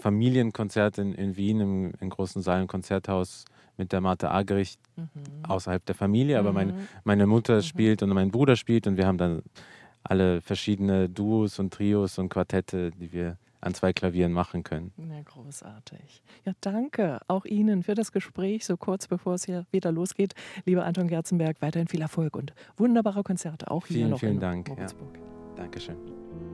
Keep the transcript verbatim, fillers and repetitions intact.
Familienkonzert in, in Wien im, im großen Saal im Konzerthaus mit der Martha Argerich Mhm. außerhalb der Familie, aber meine, Mhm. meine Mutter Mhm. spielt und mein Bruder spielt und wir haben dann alle verschiedene Duos und Trios und Quartette, die wir an zwei Klavieren machen können. Ja, großartig. Ja, danke auch Ihnen für das Gespräch, so kurz bevor es hier wieder losgeht. Lieber Anton Gerzenberg, weiterhin viel Erfolg und wunderbare Konzerte, auch hier Vielen, noch vielen in Dank. Ja. Moritzburg. Dankeschön.